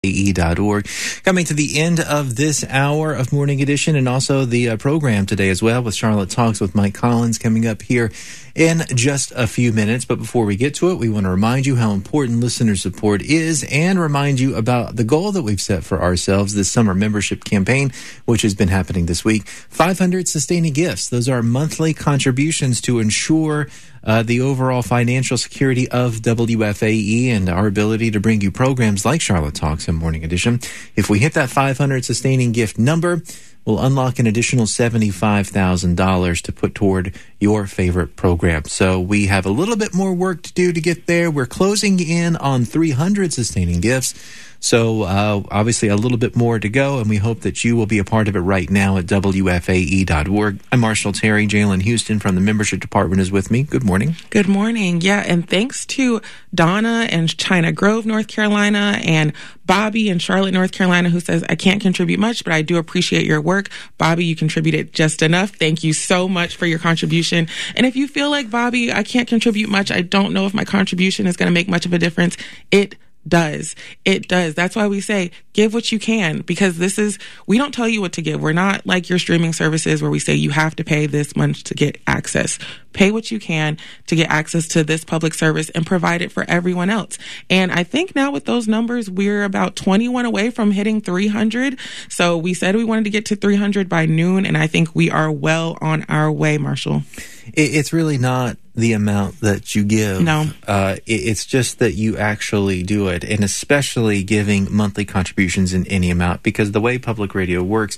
WFAE.org. Coming to the end of this hour of Morning Edition and also the program today as well with Charlotte Talks with Mike Collins coming up here in just a few minutes. But before we get to it, we want to remind you how important listener support is and remind you about the goal that we've set for ourselves this summer membership campaign, which has been happening this week. 500 sustaining gifts. Those are monthly contributions to ensure the overall financial security of WFAE and our ability to bring you programs like Charlotte Talks and Morning Edition. If we hit that 500 sustaining gift number, we'll unlock an additional $75,000 to put toward your favorite program. So we have a little bit more work to do to get there. We're closing in on 300 sustaining gifts. So obviously a little bit more to go, and we hope that you will be a part of it right now at WFAE.org. I'm Marshall Terry. Jalen Houston from the membership department is with me. Good morning. Good morning. Yeah, and thanks to Donna in China Grove, North Carolina, and Bobby in Charlotte, North Carolina, who says, I can't contribute much, but I do appreciate your work. Bobby, you contributed just enough. Thank you so much for your contribution. And if you feel like, Bobby, I can't contribute much, I don't know if my contribution is going to make much of a difference, it does. That's why we say give what you can, because we don't tell you what to give. We're not like your streaming services where we say you have to pay this much to get access. Pay what you can to get access to this public service and provide it for everyone else. And I think now with those numbers, we're about 21 away from hitting 300. So we said we wanted to get to 300 by noon, and I think we are well on our way, Marshall. It's really not the amount that you give. No. It's just that you actually do it, and especially giving monthly contributions in any amount, because the way public radio works,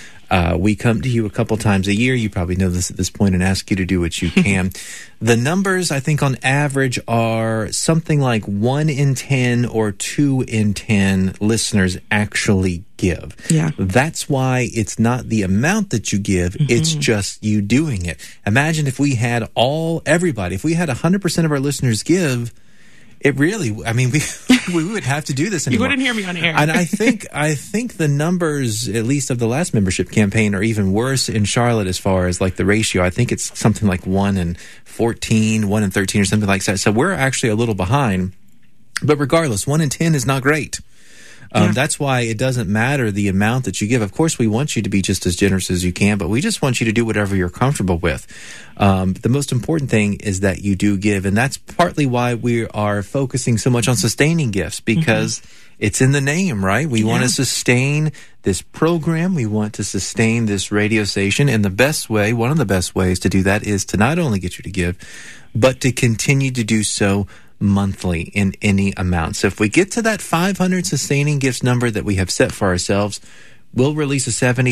we come to you a couple times a year. You probably know this at this point and ask you to do what you can. The numbers, I think, on average are something like 1 in 10 or 2 in 10 listeners actually give. Yeah. That's why it's not the amount that you give, it's just you doing it. Imagine if we had if we had 100% of our listeners give, it really, we would have to do this anymore. You wouldn't hear me on air. And I think the numbers, at least of the last membership campaign, are even worse in Charlotte as far as like the ratio. I think it's something like 1 in 14, 1 in 13 or something like that. So we're actually a little behind. But regardless, 1 in 10 is not great. That's why it doesn't matter the amount that you give. Of course, we want you to be just as generous as you can, but we just want you to do whatever you're comfortable with. The most important thing is that you do give, and that's partly why we are focusing so much on sustaining gifts, because it's in the name, right? We want to sustain this program. We want to sustain this radio station, and one of the best ways to do that is to not only get you to give, but to continue to do so monthly in any amount. So if we get to that 500 sustaining gifts number that we have set for ourselves, we'll release a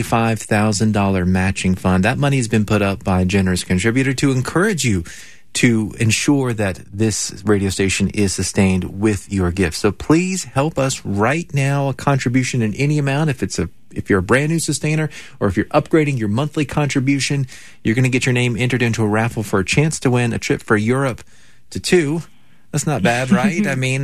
$75,000 matching fund. That money has been put up by a generous contributor to encourage you to ensure that this radio station is sustained with your gifts. So please help us right now. A contribution in any amount, if you're a brand new sustainer or if you're upgrading your monthly contribution, you're going to get your name entered into a raffle for a chance to win a trip for Europe to 2. That's not bad, right?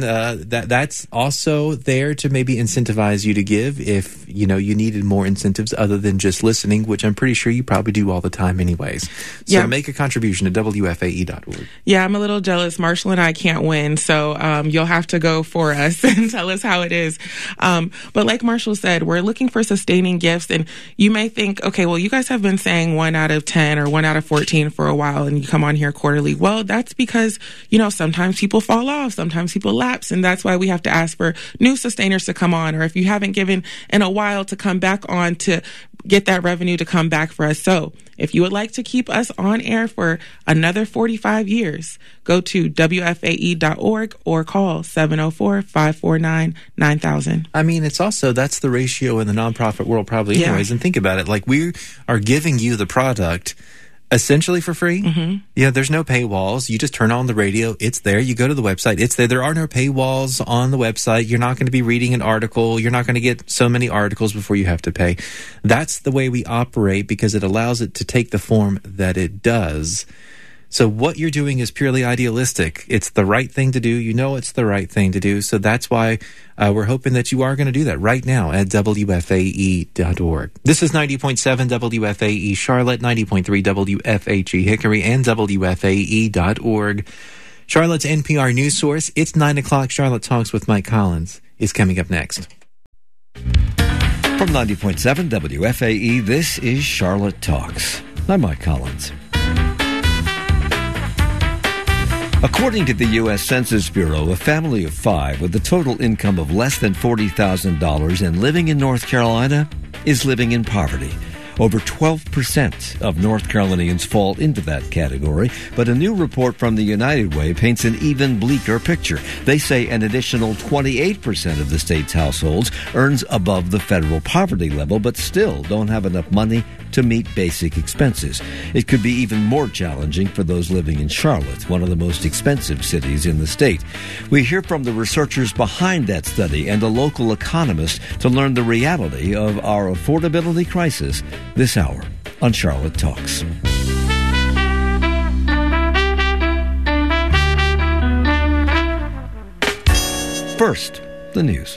That's also there to maybe incentivize you to give if, you needed more incentives other than just listening, which I'm pretty sure you probably do all the time anyways. So make a contribution to WFAE.org. Yeah, I'm a little jealous. Marshall and I can't win, so you'll have to go for us and tell us how it is. But like Marshall said, we're looking for sustaining gifts, and you may think, okay, well, you guys have been saying 1 out of 10 or 1 out of 14 for a while, and you come on here quarterly. Well, that's because, sometimes people fall off, sometimes people lapse, and that's why we have to ask for new sustainers to come on, or if you haven't given in a while, to come back on to get that revenue to come back for us. So if you would like to keep us on air for another 45 years, go to WFAE.org or call 704-549-9000. It's also, that's the ratio in the nonprofit world probably anyways. And think about it, like we are giving you the product essentially for free. There's no paywalls. You just turn on the radio. It's there. You go to the website. It's there. There are no paywalls on the website. You're not going to be reading an article. You're not going to get so many articles before you have to pay. That's the way we operate because it allows it to take the form that it does. So what you're doing is purely idealistic. It's the right thing to do. It's the right thing to do. So that's why we're hoping that you are going to do that right now at WFAE.org. This is 90.7 WFAE Charlotte, 90.3 WFHE Hickory, and WFAE.org. Charlotte's NPR news source. It's 9 o'clock. Charlotte Talks with Mike Collins is coming up next. From 90.7 WFAE, this is Charlotte Talks. I'm Mike Collins. According to the U.S. Census Bureau, a family of 5 with a total income of less than $40,000 and living in North Carolina is living in poverty. Over 12% of North Carolinians fall into that category, but a new report from the United Way paints an even bleaker picture. They say an additional 28% of the state's households earns above the federal poverty level, but still don't have enough money to meet basic expenses. It could be even more challenging for those living in Charlotte, one of the most expensive cities in the state. We hear from the researchers behind that study and a local economist to learn the reality of our affordability crisis this hour on Charlotte Talks. First, the news.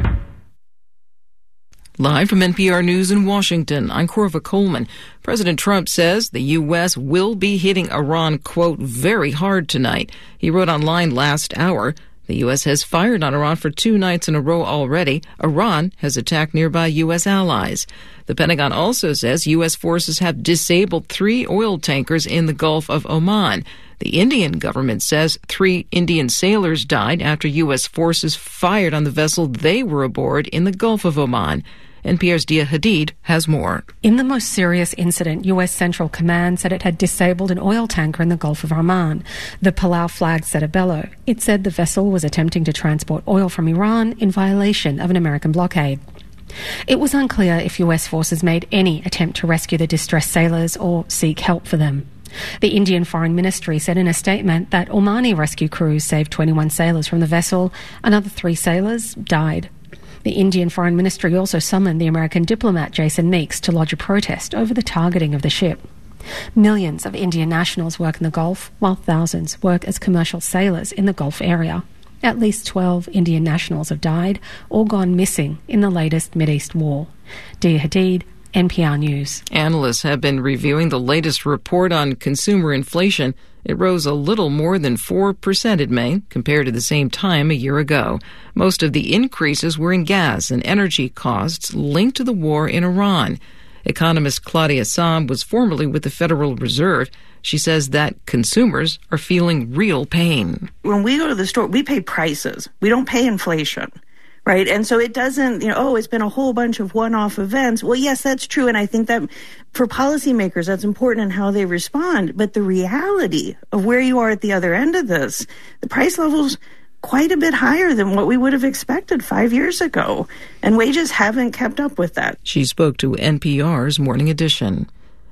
Live from NPR News in Washington, I'm Corva Coleman. President Trump says the U.S. will be hitting Iran, quote, very hard tonight. He wrote online last hour, the U.S. has fired on Iran for 2 nights in a row already. Iran has attacked nearby U.S. allies. The Pentagon also says U.S. forces have disabled 3 oil tankers in the Gulf of Oman. The Indian government says 3 Indian sailors died after U.S. forces fired on the vessel they were aboard in the Gulf of Oman. NPR's Dia Hadid has more. In the most serious incident, U.S. Central Command said it had disabled an oil tanker in the Gulf of Oman. The Palau flag set a bellow. It said the vessel was attempting to transport oil from Iran in violation of an American blockade. It was unclear if U.S. forces made any attempt to rescue the distressed sailors or seek help for them. The Indian Foreign Ministry said in a statement that Omani rescue crews saved 21 sailors from the vessel. Another 3 sailors died. The Indian Foreign Ministry also summoned the American diplomat Jason Meeks to lodge a protest over the targeting of the ship. Millions of Indian nationals work in the Gulf, while thousands work as commercial sailors in the Gulf area. At least 12 Indian nationals have died or gone missing in the latest Mideast war. Dia Hadid, NPR News. Analysts have been reviewing the latest report on consumer inflation. It rose a little more than 4% in May compared to the same time a year ago. Most of the increases were in gas and energy costs linked to the war in Iran. Economist Claudia Sahm was formerly with the Federal Reserve. She says that consumers are feeling real pain. When we go to the store, we pay prices. We don't pay inflation. Right. And so it doesn't, it's been a whole bunch of one-off events. Well, yes, that's true. And I think that for policymakers, that's important in how they respond. But the reality of where you are at the other end of this, the price level's quite a bit higher than what we would have expected 5 years ago. And wages haven't kept up with that. She spoke to NPR's Morning Edition.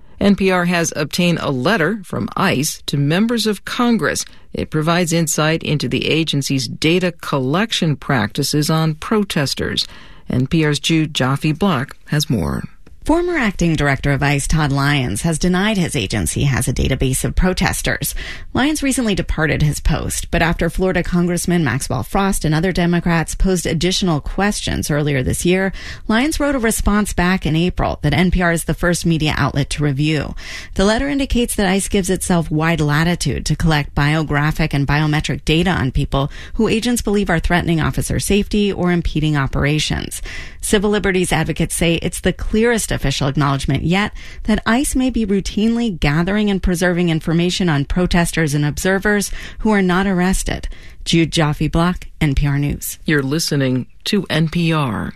NPR has obtained a letter from ICE to members of Congress. It provides insight into the agency's data collection practices on protesters. NPR's Jude Jaffe-Block has more. Former acting director of ICE, Todd Lyons, has denied his agency has a database of protesters. Lyons recently departed his post, but after Florida Congressman Maxwell Frost and other Democrats posed additional questions earlier this year, Lyons wrote a response back in April that NPR is the first media outlet to review. The letter indicates that ICE gives itself wide latitude to collect biographic and biometric data on people who agents believe are threatening officer safety or impeding operations. Civil liberties advocates say it's the clearest official acknowledgement yet that ICE may be routinely gathering and preserving information on protesters and observers who are not arrested. Jude Jaffe-Block, NPR News. You're listening to NPR.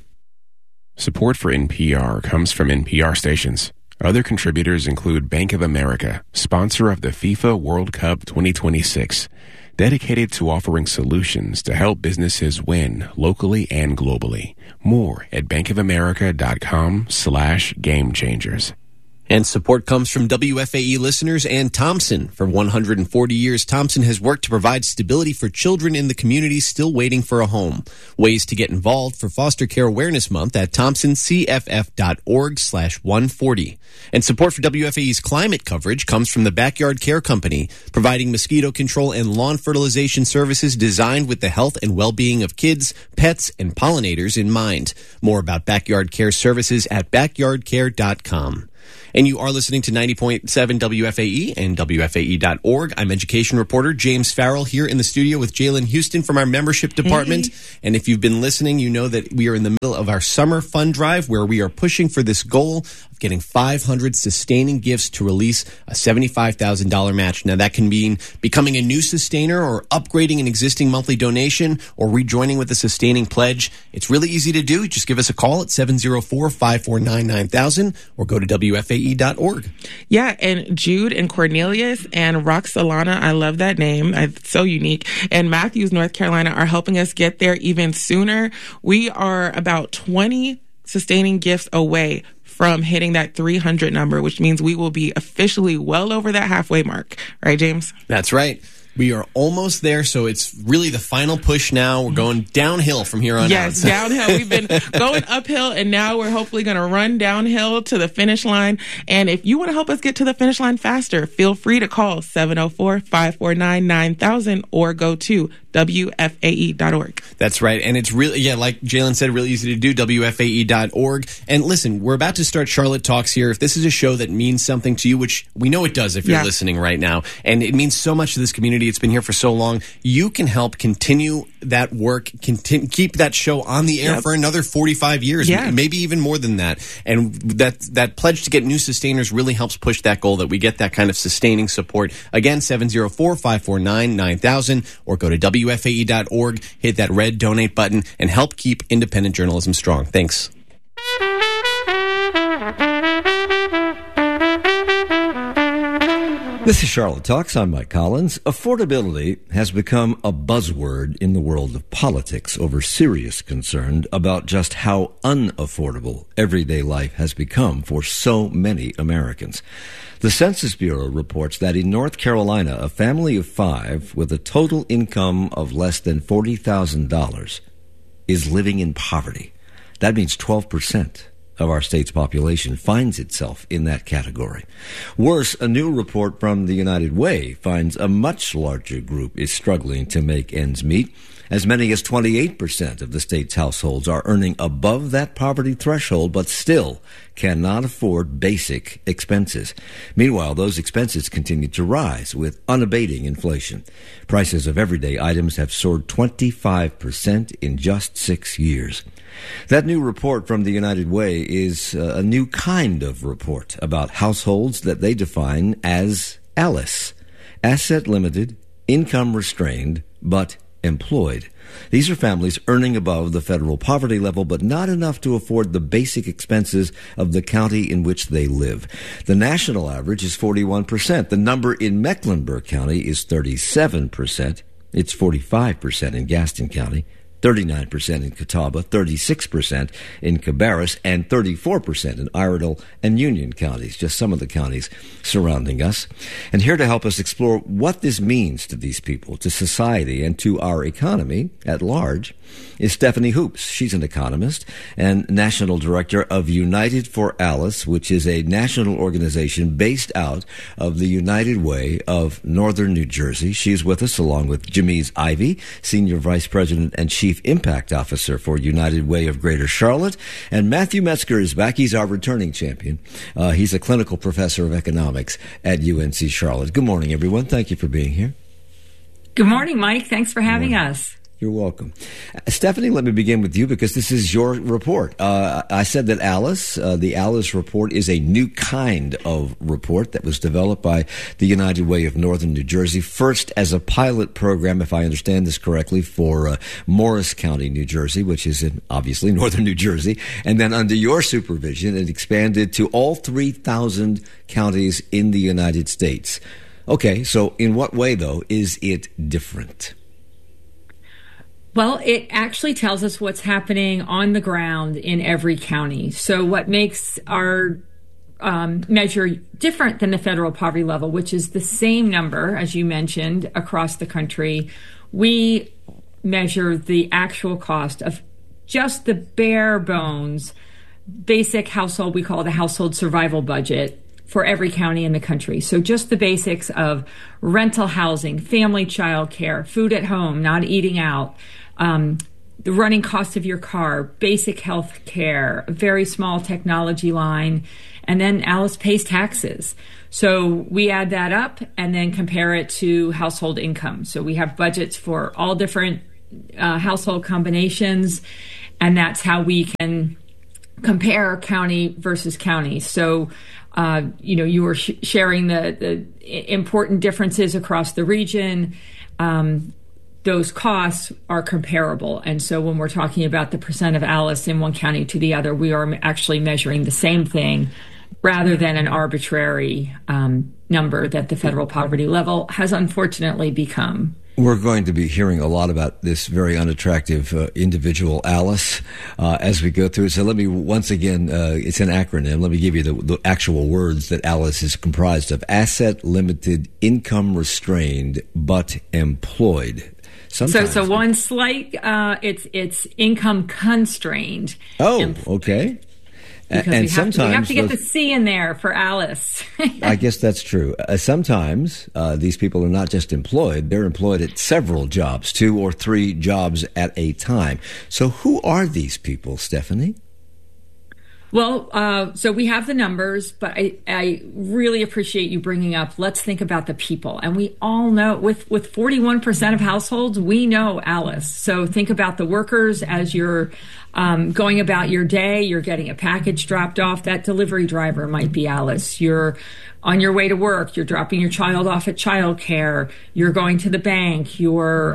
Support for NPR comes from NPR stations. Other contributors include Bank of America, sponsor of the FIFA World Cup 2026, dedicated to offering solutions to help businesses win locally and globally. More at bankofamerica.com/gamechangers. And support comes from WFAE listeners and Thompson. For 140 years, Thompson has worked to provide stability for children in the community still waiting for a home. Ways to get involved for Foster Care Awareness Month at thompsoncff.org/140. And support for WFAE's climate coverage comes from the Backyard Care Company, providing mosquito control and lawn fertilization services designed with the health and well-being of kids, pets, and pollinators in mind. More about Backyard Care services at backyardcare.com. And you are listening to 90.7 WFAE and WFAE.org. I'm education reporter James Farrell here in the studio with Jalen Houston from our membership department. Hey. And if you've been listening, you know that we are in the middle of our summer fund drive where we are pushing for this goal of getting 500 sustaining gifts to release a $75,000 match. Now, that can mean becoming a new sustainer or upgrading an existing monthly donation or rejoining with a sustaining pledge. It's really easy to do. Just give us a call at 704-549-9000 or go to WFAE.org. Yeah, and Jude and Cornelius and Roxalana, I love that name. It's so unique. And Matthews, North Carolina, are helping us get there even sooner. We are about 20 sustaining gifts away from hitting that 300 number, which means we will be officially well over that halfway mark. Right, James? That's right. We are almost there, so it's really the final push now. We're going downhill from here on out. Yes, downhill. We've been going uphill, and now we're hopefully going to run downhill to the finish line. And if you want to help us get to the finish line faster, feel free to call 704-549-9000 or go to WFAE.org. That's right. And it's really, like Jalen said, really easy to do, WFAE.org. And listen, we're about to start Charlotte Talks here. If this is a show that means something to you, which we know it does if you're listening right now, and it means so much to this community, it's been here for so long, you can help continue that work, keep that show on the air for another 45 years, maybe even more than that. And that pledge to get new sustainers really helps push that goal, that we get that kind of sustaining support. Again, 704-549-9000 or go to WFAE.org, hit that red donate button, and help keep independent journalism strong. Thanks. This is Charlotte Talks. I'm Mike Collins. Affordability has become a buzzword in the world of politics over serious concern about just how unaffordable everyday life has become for so many Americans. The Census Bureau reports that in North Carolina, a family of 5 with a total income of less than $40,000 is living in poverty. That means 12% of our state's population finds itself in that category. Worse, a new report from the United Way finds a much larger group is struggling to make ends meet. As many as 28% of the state's households are earning above that poverty threshold, but still cannot afford basic expenses. Meanwhile, those expenses continue to rise with unabating inflation. Prices of everyday items have soared 25% in just 6 years. That new report from the United Way is a new kind of report about households that they define as ALICE, asset limited, income restrained, but employed. These are families earning above the federal poverty level, but not enough to afford the basic expenses of the county in which they live. The national average is 41%. The number in Mecklenburg County is 37%. It's 45% in Gaston County, 39% in Catawba, 36% in Cabarrus, and 34% in Iredell and Union counties, just some of the counties surrounding us. And here to help us explore what this means to these people, to society, and to our economy at large is Stephanie Hoops. She's an economist and national director of United for Alice, which is a national organization based out of the United Way of Northern New Jersey. She's with us along with Jamise Ivey, Senior Vice President and Chief Impact Officer for United Way of Greater Charlotte. And Matthew Metzger is back. He's our returning champion. He's a clinical professor of economics at UNC Charlotte. Good morning, everyone. Thank you for being here. Good morning, Mike. Thanks for having us. You're welcome. Stephanie, let me begin with you because this is your report. I said that Alice, the Alice report, is a new kind of report that was developed by the United Way of Northern New Jersey, first as a pilot program, if I understand this correctly, for Morris County, New Jersey, which is in, obviously, northern New Jersey. And then under your supervision, it expanded to all 3,000 counties in the United States. Okay, so in what way, though, is it different? Well, it actually tells us what's happening on the ground in every county. So what makes our measure different than the federal poverty level, which is the same number, as you mentioned, across the country, we measure the actual cost of just the bare bones basic household, we call it the household survival budget, for every county in the country. So just the basics of rental housing, family child care, food at home, not eating out, the running cost of your car, basic health care, a very small technology line, and then Alice pays taxes. So we add that up and then compare it to household income. So we have budgets for all different household combinations, and that's how we can compare county versus county. So, you were sharing the important differences across the region. Those costs are comparable. And so when we're talking about the percent of Alice in one county to the other, we are actually measuring the same thing rather than an arbitrary number that the federal poverty level has unfortunately become. We're going to be hearing a lot about this very unattractive individual, Alice, as we go through it. So let me, once again, it's an acronym. Let me give you the actual words that Alice is comprised of. Asset limited, income restrained, but employed. Sometimes. So one slight, it's income constrained. Oh, okay. Because we have to get the C in there for Alice. I guess that's true. Sometimes these people are not just employed, they're employed at several jobs, 2 or 3 jobs at a time. So who are these people, Stephanie? Well, so we have the numbers, but I really appreciate you bringing up, let's think about the people. And we all know, with 41% of households, we know Alice. So think about the workers as you're going about your day, you're getting a package dropped off. That delivery driver might be Alice. You're on your way to work, you're dropping your child off at childcare, you're going to the bank, you're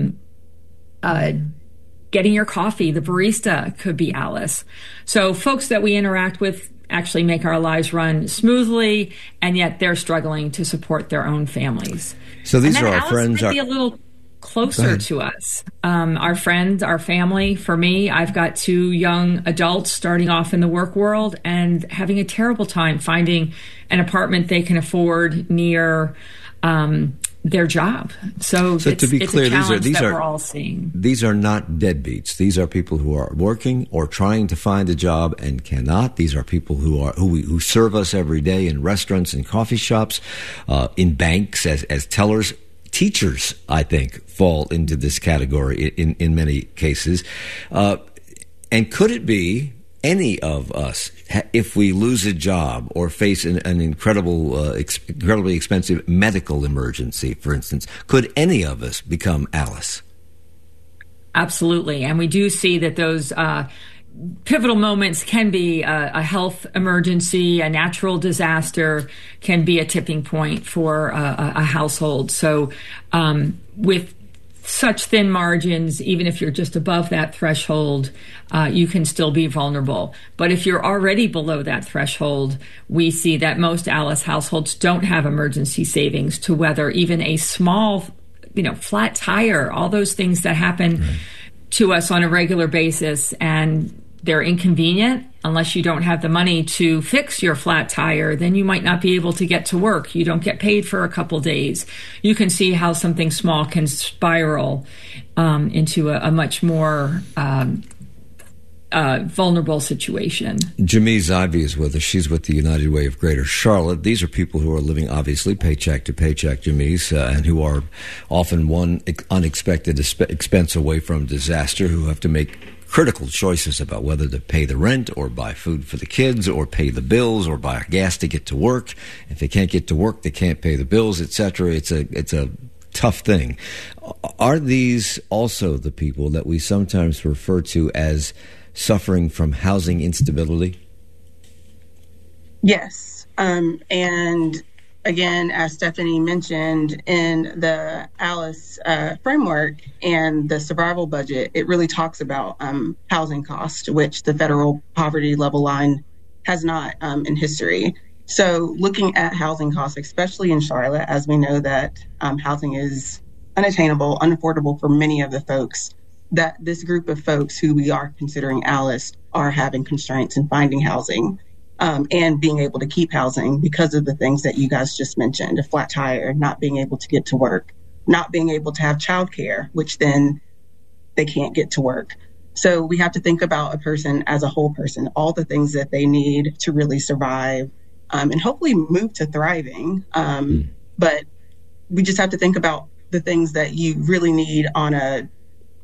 getting your coffee, the barista could be Alice. So folks that we interact with actually make our lives run smoothly, and yet they're struggling to support their own families. So these are our Alice friends. Might be a little closer to us. Our friends, our family. For me, I've got 2 young adults starting off in the work world and having a terrible time finding an apartment they can afford near their job. So to be clear, we're all seeing. These are not deadbeats. These are people who are working or trying to find a job and cannot. These are people who serve us every day in restaurants and coffee shops, in banks as tellers. Teachers, I think, fall into this category in many cases. And could it be any of us, if we lose a job or face an incredibly expensive medical emergency, for instance, could any of us become Alice? Absolutely. And we do see that those pivotal moments can be a health emergency, a natural disaster can be a tipping point for a household. So with such thin margins, even if you're just above that threshold, you can still be vulnerable. But if you're already below that threshold, we see that most Alice households don't have emergency savings to weather even a small, flat tire, all those things that happen to us on a regular basis. And they're inconvenient. Unless you don't have the money to fix your flat tire, then you might not be able to get to work. You don't get paid for a couple days. You can see how something small can spiral into a much more vulnerable situation. Jamise Ivey is with us. She's with the United Way of Greater Charlotte. These are people who are living, obviously, paycheck to paycheck, Jamise, and who are often one unexpected expense away from disaster, who have to make critical choices about whether to pay the rent or buy food for the kids or pay the bills or buy gas to get to work. If they can't get to work, they can't pay the bills, etc. It's a tough thing. Are these also the people that we sometimes refer to as suffering from housing instability? Yes. And again, as Stephanie mentioned, in the Alice framework and the survival budget, it really talks about housing cost, which the federal poverty level line has not in history. So looking at housing costs, especially in Charlotte, as we know that housing is unattainable, unaffordable for many of the folks, that this group of folks who we are considering Alice are having constraints in finding housing. And being able to keep housing because of the things that you guys just mentioned, a flat tire, not being able to get to work, not being able to have childcare, which then they can't get to work. So we have to think about a person as a whole person, all the things that they need to really survive and hopefully move to thriving. But we just have to think about the things that you really need on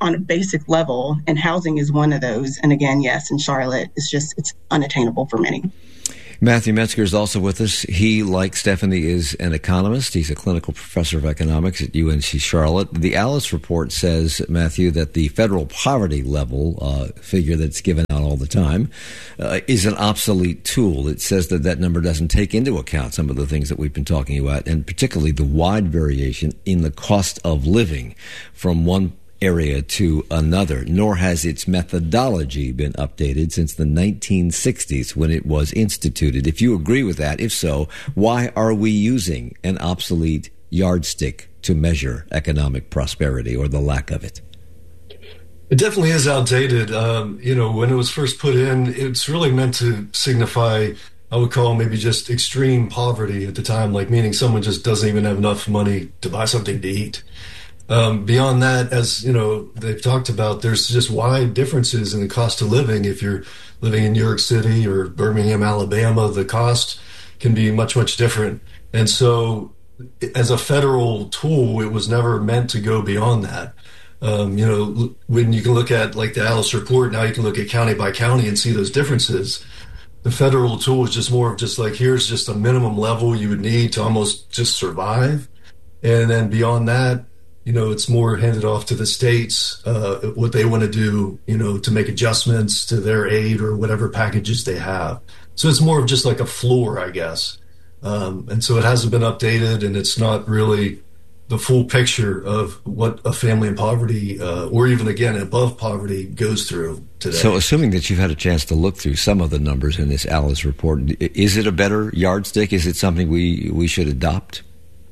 on a basic level, and housing is one of those. And again, yes, in Charlotte, it's unattainable for many. Matthew Metzger is also with us. He, like Stephanie, is an economist. He's a clinical professor of economics at UNC Charlotte. The Alice report says, Matthew, that the federal poverty level figure that's given out all the time is an obsolete tool. It says that number doesn't take into account some of the things that we've been talking about, and particularly the wide variation in the cost of living from one area to another, nor has its methodology been updated since the 1960s when it was instituted. If you agree with that, if so, why are we using an obsolete yardstick to measure economic prosperity or the lack of it? It definitely is outdated. When it was first put in, it's really meant to signify, I would call maybe just extreme poverty at the time, like meaning someone just doesn't even have enough money to buy something to eat. Beyond that, as you know, they've talked about, there's just wide differences in the cost of living. If you're living in New York City or Birmingham, Alabama, the cost can be much, much different. And so as a federal tool, it was never meant to go beyond that. When you can look at like the Alice report, now you can look at county by county and see those differences. The federal tool is just more of just like, here's just a minimum level you would need to almost just survive. And then beyond that, it's more handed off to the states, what they want to do, to make adjustments to their aid or whatever packages they have. So it's more of just like a floor, I guess. And so it hasn't been updated, and it's not really the full picture of what a family in poverty, or even, again, above poverty, goes through today. So assuming that you've had a chance to look through some of the numbers in this Alice report, is it a better yardstick? Is it something we should adopt?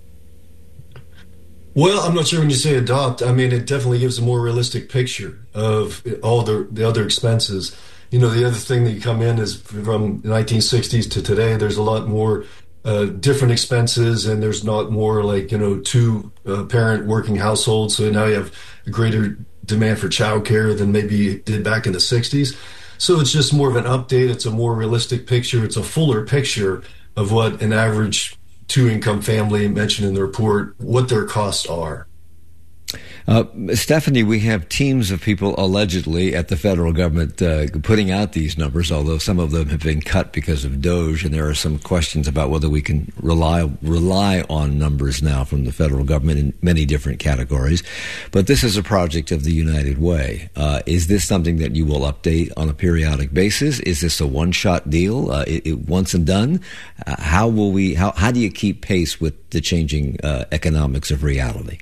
Well, I'm not sure when you say adopt. I mean, it definitely gives a more realistic picture of all the other expenses. The other thing that you come in is from the 1960s to today, there's a lot more different expenses, and there's not more like, two parent working households. So now you have a greater demand for childcare than maybe you did back in the 60s. So it's just more of an update. It's a more realistic picture. It's a fuller picture of what an average two-income family mentioned in the report, what their costs are. Stephanie, we have teams of people allegedly at the federal government putting out these numbers, although some of them have been cut because of DOGE, and there are some questions about whether we can rely on numbers now from the federal government in many different categories. But this is a project of the United Way. Is this something that you will update on a periodic basis? Is this a one-shot deal, once and done? How do you keep pace with the changing economics of reality?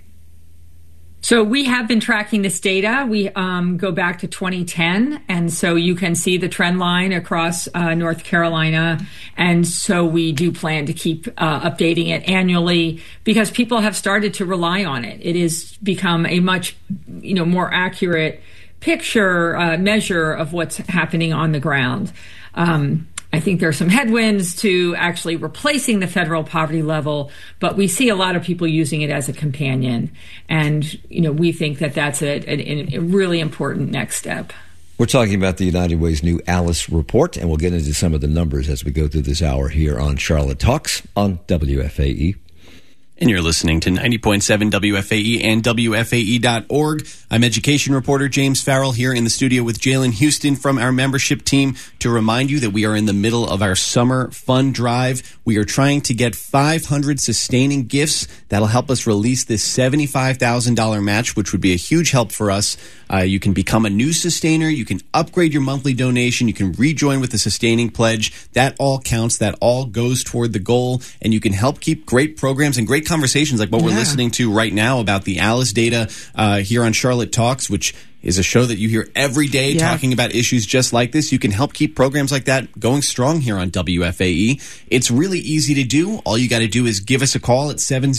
So we have been tracking this data. We go back to 2010, and so you can see the trend line across North Carolina. And so we do plan to keep updating it annually because people have started to rely on it. It has become a much, more accurate picture, measure of what's happening on the ground. I think there are some headwinds to actually replacing the federal poverty level, but we see a lot of people using it as a companion. And, we think that that's a really important next step. We're talking about the United Way's new Alice report, and we'll get into some of the numbers as we go through this hour here on Charlotte Talks on WFAE. And you're listening to 90.7 WFAE and WFAE.org. I'm education reporter James Farrell here in the studio with Jalen Houston from our membership team to remind you that we are in the middle of our summer fund drive. We are trying to get 500 sustaining gifts that'll help us release this $75,000 match, which would be a huge help for us. You can become a new sustainer. You can upgrade your monthly donation. You can rejoin with the sustaining pledge. That all counts. That all goes toward the goal. And you can help keep great programs and great conversations like what we're listening to right now about the Alice data here on Charlotte Talks, which is a show that you hear every day talking about issues just like this. You can help keep programs like that going strong here on WFAE. It's really easy to do. All you got to do is give us a call at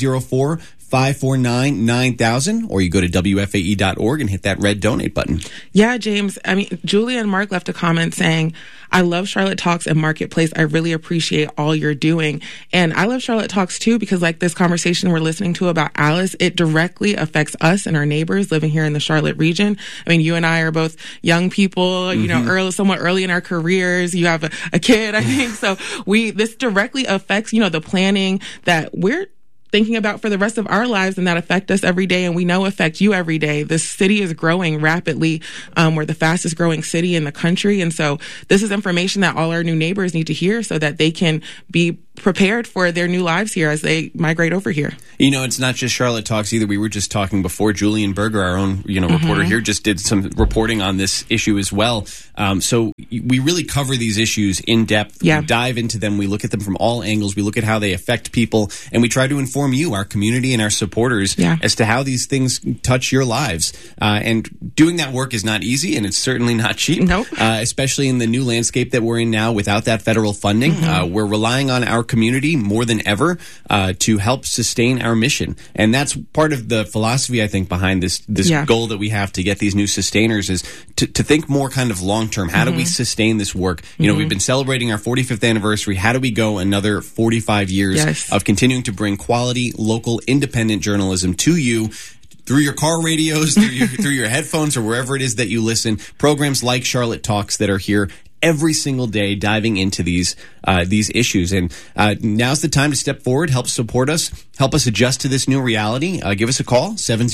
704-549-9000, or you go to WFAE.org and hit that red donate button. Yeah, James. Julia and Mark left a comment saying, I love Charlotte Talks and Marketplace. I really appreciate all you're doing. And I love Charlotte Talks too, because like this conversation we're listening to about Alice, it directly affects us and our neighbors living here in the Charlotte region. You and I are both young people, somewhat early in our careers. You have a kid, I think. So this directly affects, the planning that we're thinking about for the rest of our lives and that affect us every day and we know affect you every day. This city is growing rapidly. We're the fastest growing city in the country. And so this is information that all our new neighbors need to hear so that they can be prepared for their new lives here as they migrate over here. You know, it's not just Charlotte Talks either. We were just talking before. Julian Berger, our own reporter here, just did some reporting on this issue as well. So we really cover these issues in depth. Yeah. We dive into them. We look at them from all angles. We look at how they affect people, and we try to inform you, our community and our supporters, as to how these things touch your lives. And doing that work is not easy, and it's certainly not cheap. Nope. Especially in the new landscape that we're in now without that federal funding. We're relying on our community more than ever to help sustain our mission. And that's part of the philosophy, I think, behind this goal that we have to get these new sustainers is to think more kind of long-term. How do we sustain this work? You know, we've been celebrating our 45th anniversary. How do we go another 45 years of continuing to bring quality, local, independent journalism to you through your car radios, through your headphones, or wherever it is that you listen? Programs like Charlotte Talks that are here every single day diving into these issues. And now's the time to step forward, help support us, help us adjust to this new reality. Give us a call,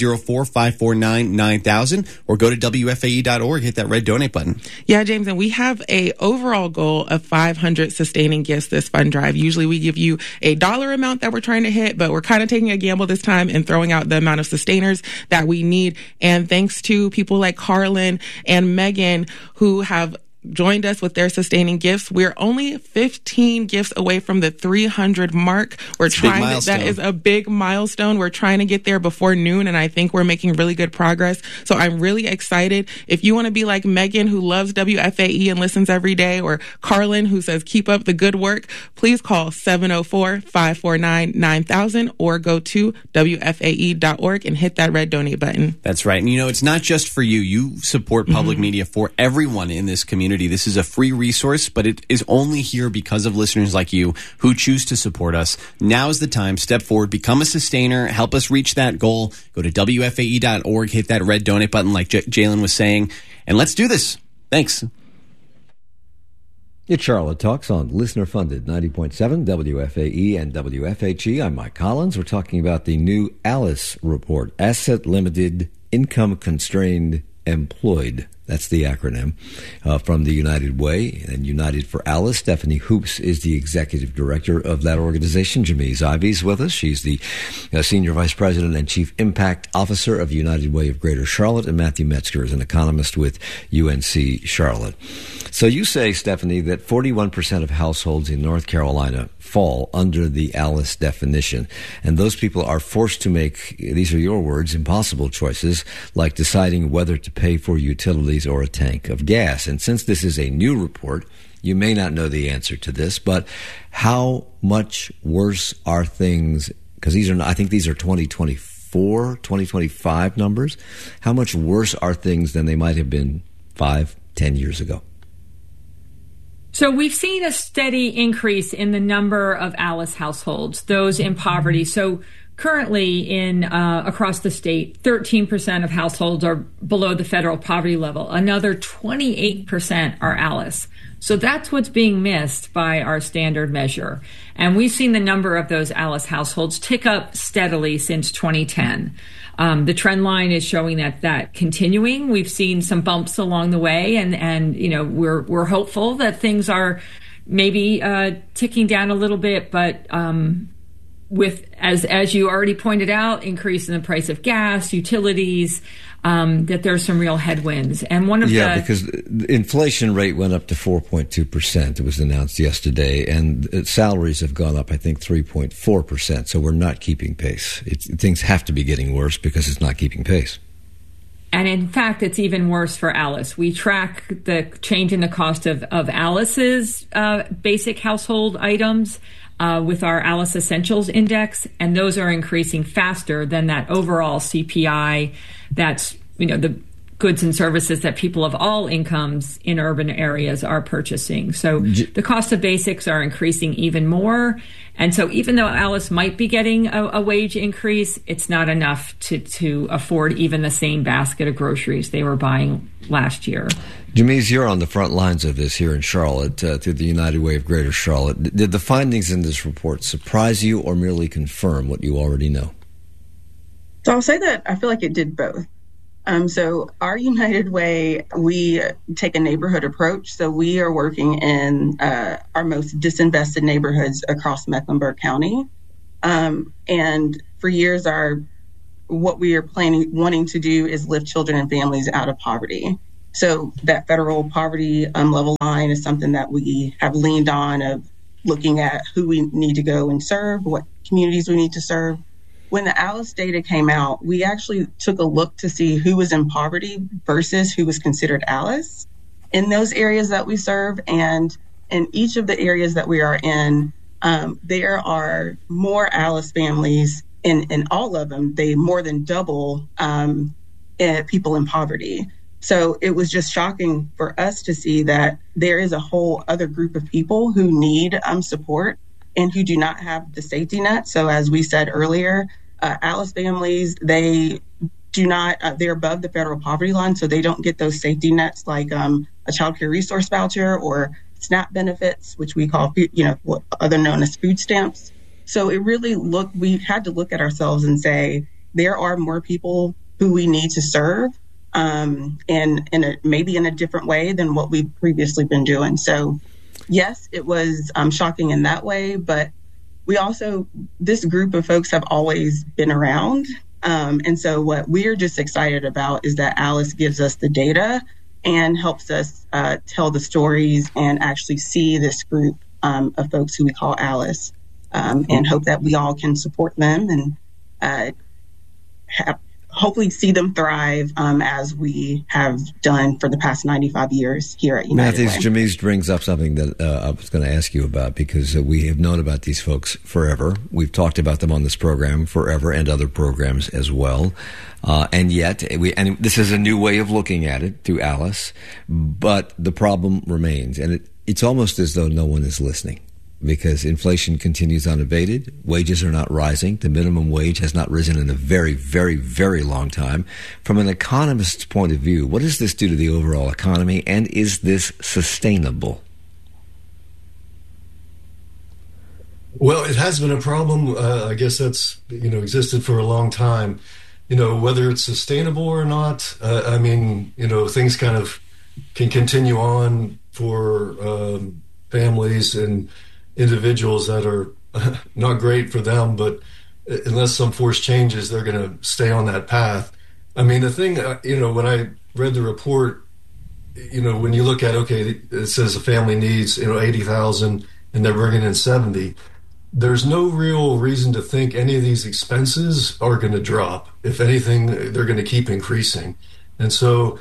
704-549-9000, or go to WFAE.org, hit that red donate button. Yeah, James, and we have a overall goal of 500 sustaining gifts this fund drive. Usually we give you a dollar amount that we're trying to hit, but we're kind of taking a gamble this time and throwing out the amount of sustainers that we need. And thanks to people like Carlin and Megan who have joined us with their sustaining gifts. We're only 15 gifts away from the 300 mark. We're trying that is a big milestone. We're trying to get there before noon, and I think we're making really good progress. So I'm really excited. If you want to be like Megan, who loves WFAE and listens every day, or Carlin, who says keep up the good work, please call 704-549-9000 or go to WFAE.org and hit that red donate button. That's right. And you know, it's not just for you. You support public media for everyone in this community. This is a free resource, but it is only here because of listeners like you who choose to support us. Now is the time. Step forward, become a sustainer, help us reach that goal. Go to WFAE.org, hit that red donate button like Jalen was saying, and let's do this. Thanks. It's Charlotte Talks on listener-funded 90.7 WFAE and WFHE. I'm Mike Collins. We're talking about the new ALICE report, Asset Limited, Income Constrained, Employed. That's the acronym from the United Way and United for Alice. Stephanie Hoops is the executive director of that organization. Jamise Ivey's with us. She's the senior vice president and chief impact officer of United Way of Greater Charlotte. And Matthew Metzger is an economist with UNC Charlotte. So you say, Stephanie, that 41% of households in North Carolina fall under the ALICE definition. And those people are forced to make, these are your words, impossible choices, like deciding whether to pay for utilities or a tank of gas. And since this is a new report, you may not know the answer to this, but how much worse are things, because these are, I think these are 2024, 2025 numbers. How much worse are things than they might have been 5, 10 years ago? So we've seen a steady increase in the number of ALICE households, those in poverty. So currently in across the state, 13% of households are below the federal poverty level. Another 28% are ALICE. So that's what's being missed by our standard measure. And we've seen the number of those ALICE households tick up steadily since 2010. The trend line is showing that continuing. We've seen some bumps along the way, and you know, we're hopeful that things are maybe ticking down a little bit, but with, as you already pointed out, increase in the price of gas, utilities, that there's some real headwinds. And one of because the inflation rate went up to 4.2%. It was announced yesterday, and salaries have gone up, I think, 3.4%. So we're not keeping pace. Things have to be getting worse because it's not keeping pace. And in fact, it's even worse for ALICE. We track the change in the cost of ALICE's basic household items with our ALICE Essentials Index, and those are increasing faster than that overall CPI. That's, you know, the goods and services that people of all incomes in urban areas are purchasing. So the cost of basics are increasing even more. And so even though ALICE might be getting a wage increase, it's not enough to afford even the same basket of groceries they were buying last year. Jamise, you're on the front lines of this here in Charlotte through the United Way of Greater Charlotte. Did the findings in this report surprise you or merely confirm what you already know? So I'll say that I feel like it did both. So our United Way, we take a neighborhood approach. So we are working in our most disinvested neighborhoods across Mecklenburg County. And for years, what we are wanting to do is lift children and families out of poverty. So that federal poverty level line is something that we have leaned on, of looking at who we need to go and serve, what communities we need to serve. When the ALICE data came out, we actually took a look to see who was in poverty versus who was considered ALICE in those areas that we serve. And in each of the areas that we are in, there are more ALICE families in all of them. They more than double people in poverty. So it was just shocking for us to see that there is a whole other group of people who need support and who do not have the safety net. So as we said earlier, ALICE families, they do not, they're above the federal poverty line, so they don't get those safety nets like a child care resource voucher or SNAP benefits, which we call, other known as food stamps. So it really we had to look at ourselves and say, there are more people who we need to serve, and maybe in a different way than what we've previously been doing. So yes, it was shocking in that way, but we also, this group of folks have always been around. And so what we're just excited about is that ALICE gives us the data and helps us tell the stories and actually see this group of folks who we call ALICE, and hope that we all can support them and hopefully see them thrive as we have done for the past 95 years here at United Way. Jamise brings up something that I was going to ask you about, because we have known about these folks forever. We've talked about them on this program forever and other programs as well. And yet, and this is a new way of looking at it through ALICE, but the problem remains. And it's almost as though no one is listening, because inflation continues unabated. Wages are not rising. The minimum wage has not risen in a very, very, very long time. From an economist's point of view, what does this do to the overall economy, and is this sustainable? Well, it has been a problem. I guess that's, existed for a long time. Whether it's sustainable or not, things kind of can continue on for families and individuals that are not great for them, but unless some force changes, they're going to stay on that path. The thing, when I read the report, when you look at, it says a family needs, 80,000 and they're bringing in 70, there's no real reason to think any of these expenses are going to drop. If anything, they're going to keep increasing. And so,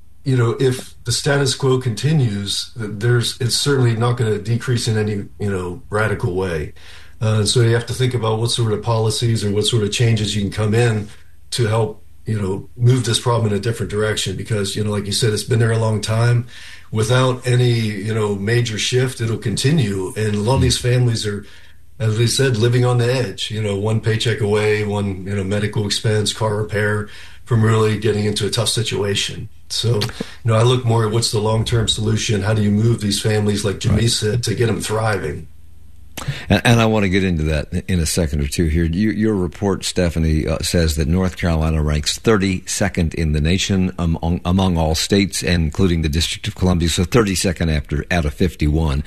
if the status quo continues, it's certainly not going to decrease in any, radical way. So you have to think about what sort of policies or what sort of changes you can come in to help, move this problem in a different direction. Because, like you said, it's been there a long time. Without any, major shift, it'll continue. And a lot of these families are, as we said, living on the edge, one paycheck away, one, medical expense, car repair, from really getting into a tough situation. So, I look more at what's the long-term solution. How do you move these families, like Jamise said, to get them thriving? And I want to get into that in a second or two here. Your report, Stephanie, says that North Carolina ranks 32nd in the nation among all states, including the District of Columbia, so 32nd out of 51.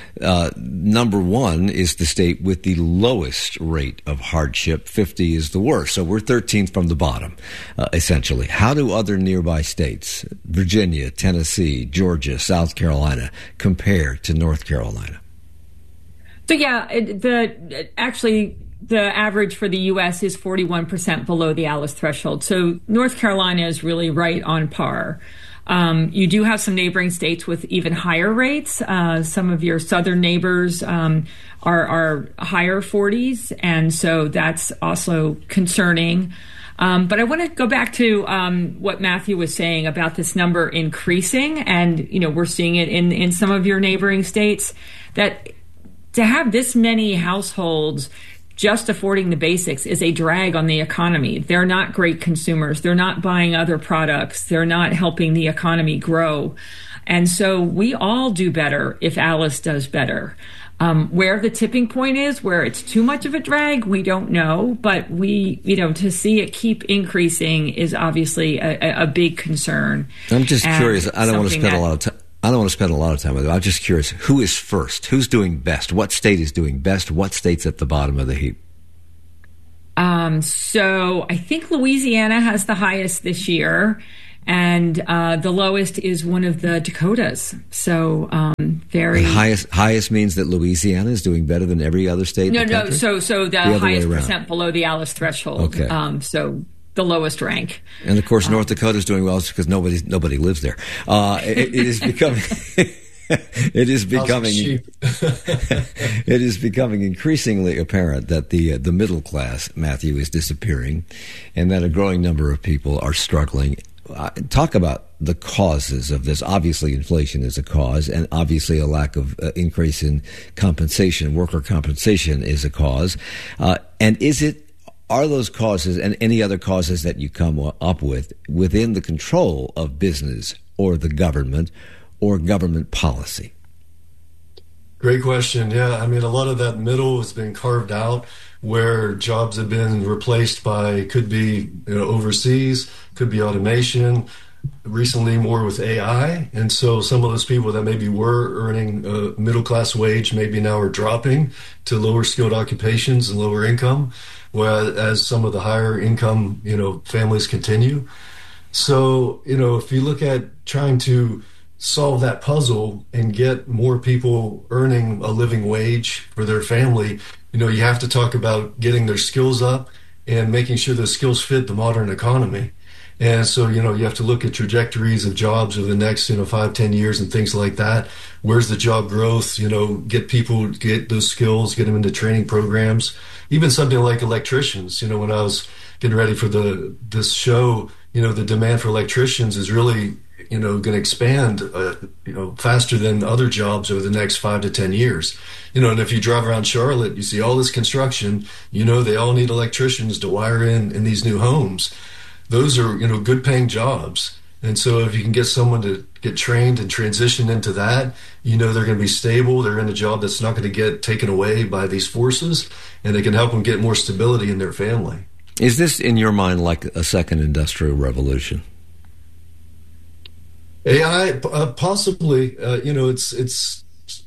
Number one is the state with the lowest rate of hardship. 50 is the worst. So we're 13th from the bottom, essentially. How do other nearby states, Virginia, Tennessee, Georgia, South Carolina, compare to North Carolina? So yeah, the average for the U.S. is 41% below the ALICE threshold. So North Carolina is really right on par. You do have some neighboring states with even higher rates. Some of your southern neighbors are higher 40s, and so that's also concerning. But I want to go back to what Matthew was saying about this number increasing, and we're seeing it in some of your neighboring states, that to have this many households just affording the basics is a drag on the economy. They're not great consumers. They're not buying other products. They're not helping the economy grow. And so we all do better if Alice does better. Where the tipping point is, where it's too much of a drag, we don't know. But to see it keep increasing is obviously a big concern. I'm just curious. I don't want to spend a lot of time. I don't want to spend a lot of time with it. I'm just curious, who is first? Who's doing best? What state is doing best? What state's at the bottom of the heap? So I think Louisiana has the highest this year, and the lowest is one of the Dakotas. So very... And highest means that Louisiana is doing better than every other state in the country? So the highest percent below the Alice threshold. Okay. So the lowest rank. And of course, North Dakota is doing well because nobody lives there. It is becoming it is becoming increasingly apparent that the middle class, Matthew, is disappearing, and that a growing number of people are struggling. Talk about the causes of this. Obviously, inflation is a cause, and obviously a lack of increase in compensation, worker compensation, is a cause. And are those causes and any other causes that you come up with within the control of business or the government or government policy? Great question. Yeah, I mean, a lot of that middle has been carved out where jobs have been replaced by, could be overseas, could be automation, recently more with AI. And so some of those people that maybe were earning a middle-class wage maybe now are dropping to lower skilled occupations and lower income, whereas some of the higher income, families continue. So, if you look at trying to solve that puzzle and get more people earning a living wage for their family, you have to talk about getting their skills up and making sure those skills fit the modern economy. And so, you have to look at trajectories of jobs over the next, 5-10 years and things like that. Where's the job growth? Get people, get those skills, get them into training programs. Even something like electricians. When I was getting ready for this show, the demand for electricians is really, going to expand, faster than other jobs over the next 5 to 10 years. And if you drive around Charlotte, you see all this construction. They all need electricians to wire in these new homes. Those are, good paying jobs. And so if you can get someone to get trained and transition into that, they're going to be stable. They're in a job that's not going to get taken away by these forces, and they can help them get more stability in their family. Is this, in your mind, like a second industrial revolution? AI, possibly. It's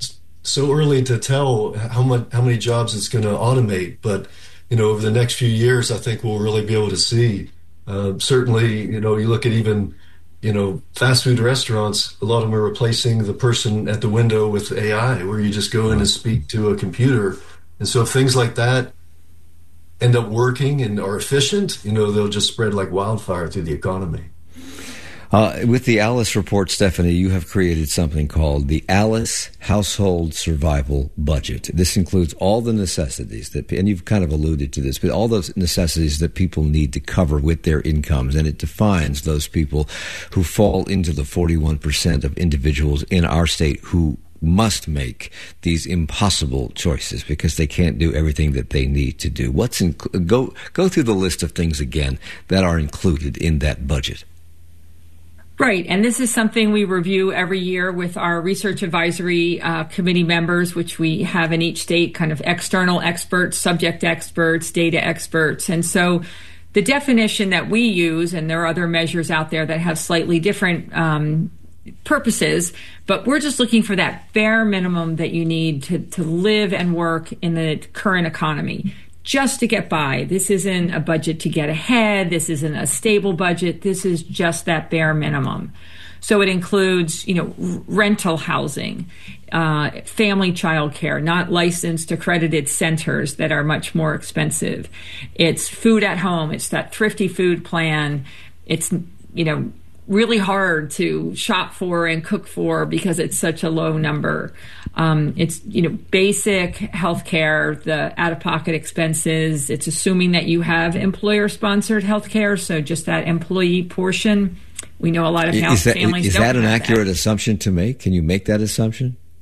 so early to tell how many jobs it's going to automate. But, over the next few years, I think we'll really be able to see. Certainly, you look at even, fast food restaurants, a lot of them are replacing the person at the window with AI, where you just go in and speak to a computer. And so if things like that end up working and are efficient, they'll just spread like wildfire through the economy. With the Alice Report, Stephanie, you have created something called the Alice Household Survival Budget. This includes all the necessities and you've kind of alluded to this, but all those necessities that people need to cover with their incomes, and it defines those people who fall into the 41% of individuals in our state who must make these impossible choices because they can't do everything that they need to do. Go through the list of things again that are included in that budget. Right. And this is something we review every year with our research advisory committee members, which we have in each state, kind of external experts, subject experts, data experts. And so the definition that we use, and there are other measures out there that have slightly different purposes, but we're just looking for that bare minimum that you need to live and work in the current economy. Just to get by. This isn't a budget to get ahead. This isn't a stable budget. This is just that bare minimum. So it includes, rental housing, family childcare, not licensed accredited centers that are much more expensive. It's food at home. It's that thrifty food plan. It's, really hard to shop for and cook for because it's such a low number. It's, basic healthcare, the out-of-pocket expenses. It's assuming that you have employer-sponsored healthcare, so just that employee portion. We know a lot of families don't have that. Is that an accurate assumption to make? Can you make that assumption?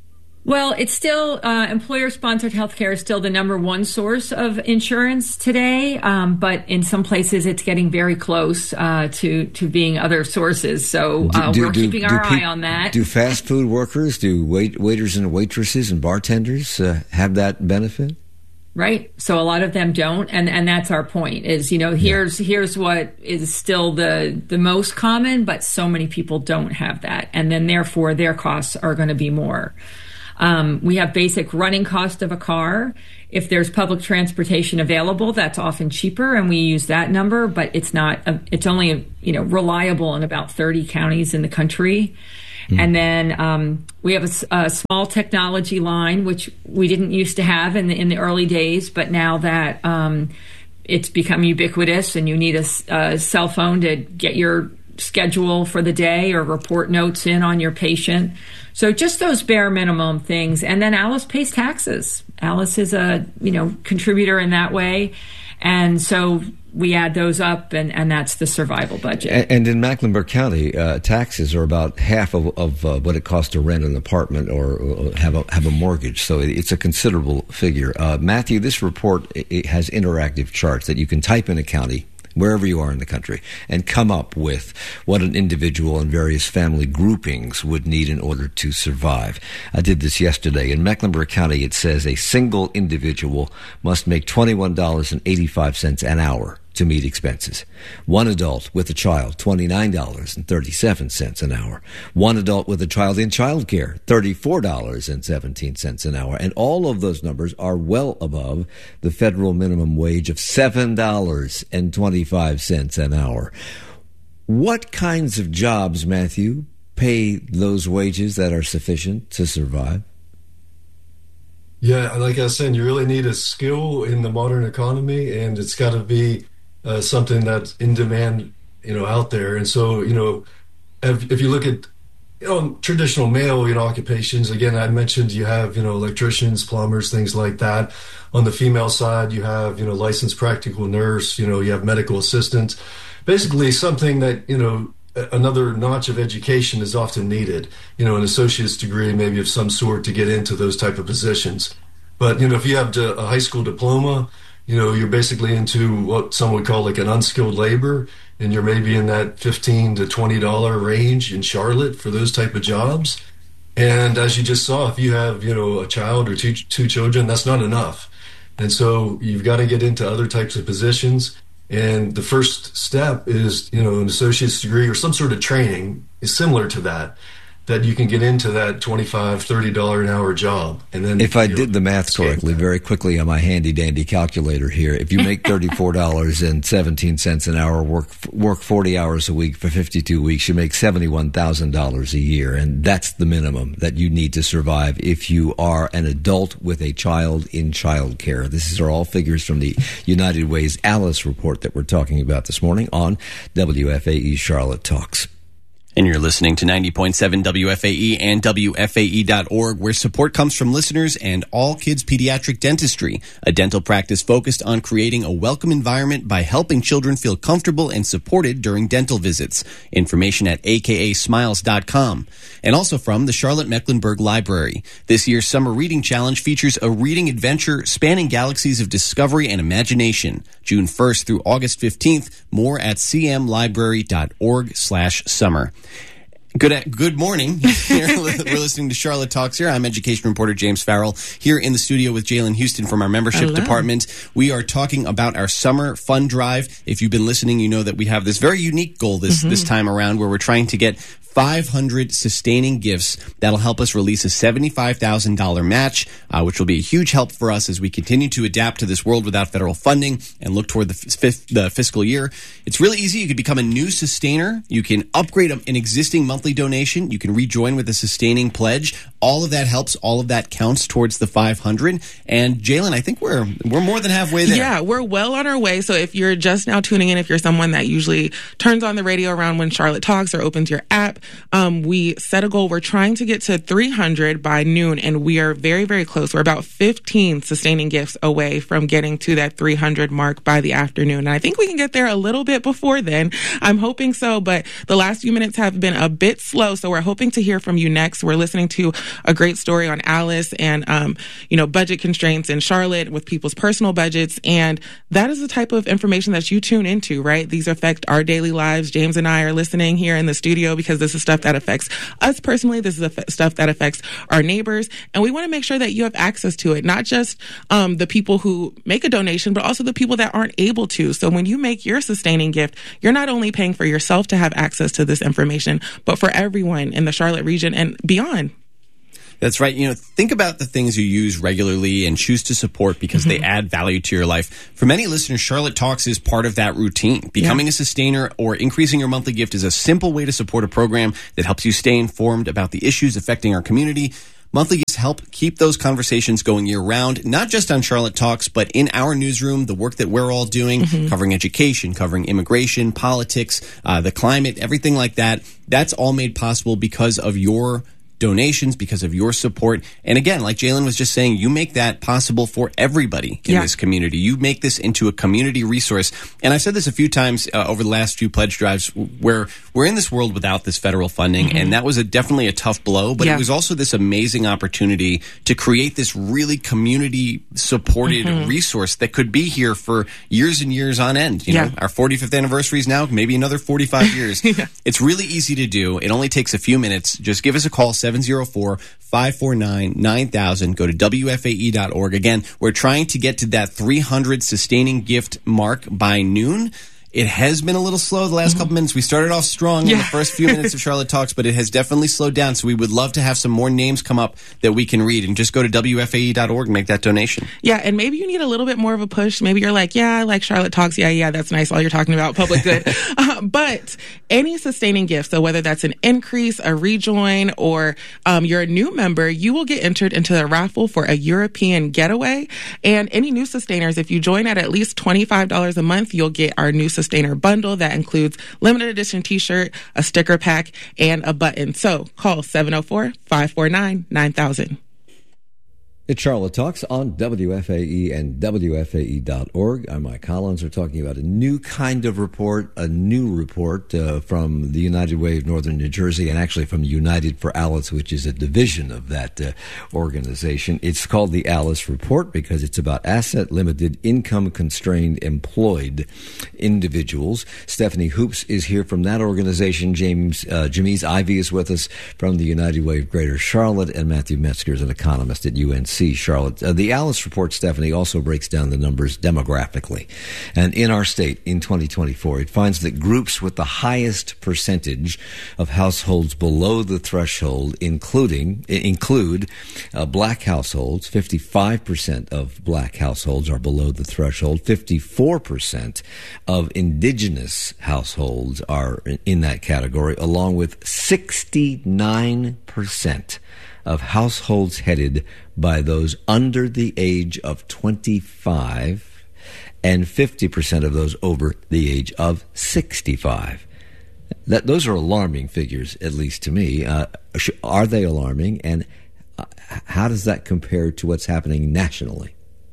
Well, it's still employer-sponsored healthcare is still the number one source of insurance today, but in some places it's getting very close to being other sources. So we're keeping our eye on that. Do fast food workers, do waiters and waitresses and bartenders have that benefit? Right. So a lot of them don't. And that's our point is, here's what is still the most common, but so many people don't have that. And then therefore their costs are going to be more. We have basic running cost of a car. If there's public transportation available, that's often cheaper, and we use that number, but it's not, it's only, reliable in about 30 counties in the country. And then we have a small technology line, which we didn't used to have in the early days, but now that it's become ubiquitous and you need a cell phone to get your schedule for the day or report notes in on your patient. So just those bare minimum things. And then Alice pays taxes. Alice is a, contributor in that way. And so we add those up, and that's the survival budget. And in Mecklenburg County, taxes are about half of what it costs to rent an apartment or have a mortgage. So it's a considerable figure. Matthew, this report it has interactive charts that you can type in a county, wherever you are in the country, and come up with what an individual and various family groupings would need in order to survive. I did this yesterday. In Mecklenburg County, it says a single individual must make $21.85 an hour to meet expenses. One adult with a child, $29.37 an hour. One adult with a child in childcare, $34.17 an hour. And all of those numbers are well above the federal minimum wage of $7.25 an hour. What kinds of jobs, Matthew, pay those wages that are sufficient to survive? Yeah, like I was saying, you really need a skill in the modern economy, and it's got to be something that's in demand, out there. And so, if you look at, traditional male, occupations, again, I mentioned you have, electricians, plumbers, things like that. On the female side, you have, licensed practical nurse, you have medical assistants, basically something that, another notch of education is often needed, an associate's degree, maybe of some sort, to get into those type of positions. But, if you have a high school diploma, you're basically into what some would call like an unskilled labor, and you're maybe in that $15 to $20 range in Charlotte for those type of jobs. And as you just saw, if you have, a child or two children, that's not enough. And so you've got to get into other types of positions. And the first step is, an associate's degree or some sort of training is similar to that you can get into that $25, $30 an hour job. And then, if I did the math correctly, very quickly on my handy dandy calculator here, if you make $34.17 an hour, work 40 hours a week for 52 weeks, you make $71,000 a year. And that's the minimum that you need to survive if you are an adult with a child in childcare. These are all figures from the United Way's Alice report that we're talking about this morning on WFAE Charlotte Talks. And you're listening to 90.7 WFAE and WFAE.org, where support comes from listeners and All Kids Pediatric Dentistry, a dental practice focused on creating a welcome environment by helping children feel comfortable and supported during dental visits. Information at akasmiles.com. And also from the Charlotte Mecklenburg Library. This year's Summer Reading Challenge features a reading adventure spanning galaxies of discovery and imagination. June 1st through August 15th. More at cmlibrary.org/summer. Good morning. We're listening to Charlotte Talks here. I'm education reporter James Farrell here in the studio with Jalen Houston from our membership department. We are talking about our summer fund drive. If you've been listening, you know that we have this very unique goal this time around where we're trying to get 500 sustaining gifts that'll help us release a $75,000 match, which will be a huge help for us as we continue to adapt to this world without federal funding and look toward the fiscal year. It's really easy. You can become a new sustainer. You can upgrade an existing monthly donation. You can rejoin with a sustaining pledge. All of that helps. All of that counts towards the 500. And Jalen, I think we're more than halfway there. Yeah, we're well on our way. So if you're just now tuning in, if you're someone that usually turns on the radio around when Charlotte Talks or opens your app, we set a goal. We're trying to get to 300 by noon, and we are very, very close. We're about 15 sustaining gifts away from getting to that 300 mark by the afternoon. And I think we can get there a little bit before then. I'm hoping so, but the last few minutes have been a bit slow, so we're hoping to hear from you next. We're listening to a great story on Alice and, budget constraints in Charlotte with people's personal budgets. And that is the type of information that you tune into, right? These affect our daily lives. James and I are listening here in the studio because this is stuff that affects us personally. This is stuff that affects our neighbors. And we want to make sure that you have access to it, not just the people who make a donation, but also the people that aren't able to. So when you make your sustaining gift, you're not only paying for yourself to have access to this information, but for everyone in the Charlotte region and beyond. That's right. Think about the things you use regularly and choose to support because they add value to your life. For many listeners, Charlotte Talks is part of that routine. Becoming a sustainer or increasing your monthly gift is a simple way to support a program that helps you stay informed about the issues affecting our community. Monthly gifts help keep those conversations going year-round, not just on Charlotte Talks, but in our newsroom, the work that we're all doing, covering education, covering immigration, politics, the climate, everything like that. That's all made possible because of your donations, because of your support. And again, like Jalen was just saying, you make that possible for everybody in this community. You make this into a community resource. And I've said this a few times over the last few pledge drives, where we're in this world without this federal funding, and that was definitely a tough blow, but it was also this amazing opportunity to create this really community-supported resource that could be here for years and years on end. You know, our 45th anniversary is now, maybe another 45 years. It's really easy to do. It only takes a few minutes. Just give us a call, 704-549-9000. Go to WFAE.org. Again, we're trying to get to that 300 sustaining gift mark by noon. It has been a little slow the last couple minutes. We started off strong in the first few minutes of Charlotte Talks, but it has definitely slowed down. So we would love to have some more names come up that we can read. And just go to WFAE.org and make that donation. Yeah, and maybe you need a little bit more of a push. Maybe you're like, I like Charlotte Talks. Yeah, that's nice. All you're talking about, public good. But any sustaining gift, so whether that's an increase, a rejoin, or you're a new member, you will get entered into the raffle for a European getaway. And any new sustainers, if you join at least $25 a month, you'll get our new sustainer bundle that includes limited edition t-shirt, a sticker pack, and a button. So call 704-549-9000. It's Charlotte Talks on WFAE and WFAE.org. I'm Mike Collins. We're talking about a new kind of report, from the United Way of Northern New Jersey, and actually from United for Alice, which is a division of that organization. It's called the Alice Report because it's about asset-limited, income-constrained, employed individuals. Stephanie Hoops is here from that organization. Jamise Ivey is with us from the United Way of Greater Charlotte, and Matthew Metzger is an economist at UNC Charlotte. The Alice Report, Stephanie, also breaks down the numbers demographically. And in our state, in 2024, it finds that groups with the highest percentage of households below the threshold include black households. 55% of black households are below the threshold. 54% of indigenous households are in that category, along with 69% of households headed by those under the age of 25 and 50% of those over the age of 65. Those are alarming figures, at least to me. Are they alarming? And how does that compare to what's happening nationally?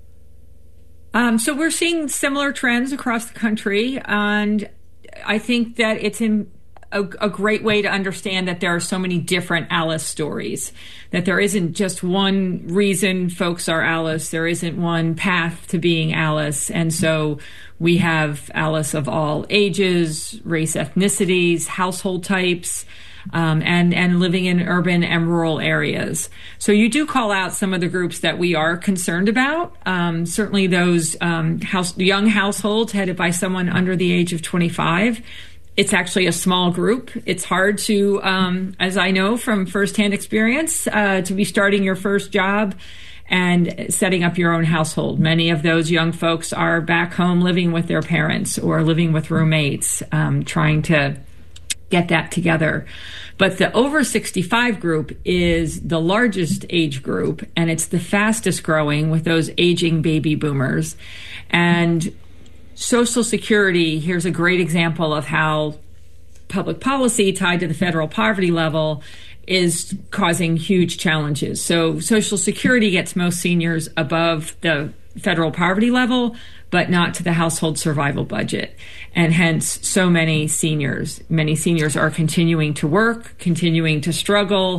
So we're seeing similar trends across the country, and I think that it's a great way to understand that there are so many different Alice stories, that there isn't just one reason folks are Alice. There isn't one path to being Alice. And so we have Alice of all ages, race, ethnicities, household types, and living in urban and rural areas. So you do call out some of the groups that we are concerned about. Certainly those young households headed by someone under the age of 25. It's actually a small group. It's hard to, as I know from firsthand experience, to be starting your first job and setting up your own household. Many of those young folks are back home living with their parents or living with roommates, trying to get that together. But the over 65 group is the largest age group, and it's the fastest growing with those aging baby boomers. And Social Security, here's a great example of how public policy tied to the federal poverty level is causing huge challenges. So Social Security gets most seniors above the federal poverty level, but not to the household survival budget. And hence, so many seniors are continuing to work, continuing to struggle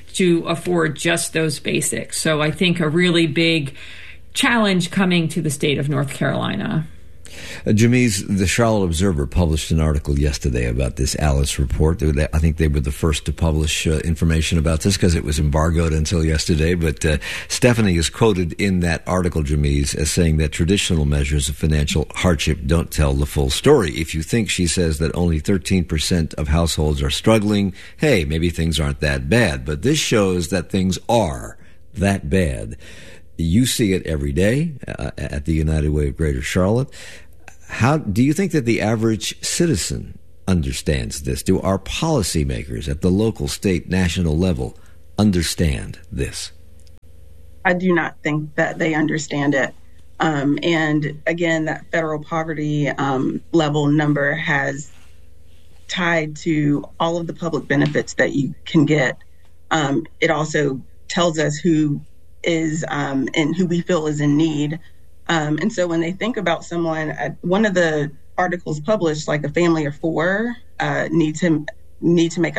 to afford just those basics. So I think a really big challenge coming to the state of North Carolina. Jamiz, the Charlotte Observer published an article yesterday about this Alice report. I think they were the first to publish information about this because it was embargoed until yesterday. But Stephanie is quoted in that article, Jamiz, as saying that traditional measures of financial hardship don't tell the full story. If you think, she says, that only 13% of households are struggling, hey, maybe things aren't that bad. But this shows that things are that bad. You see it every day at the United Way of Greater Charlotte. How do you think that the average citizen understands this? Do our policymakers at the local, state, national level understand this? I do not think that they understand it. And again, that federal poverty level number has tied to all of the public benefits that you can get. It also tells us who is and who we feel is in need. And so when they think about someone, one of the articles published, like a family of four need to make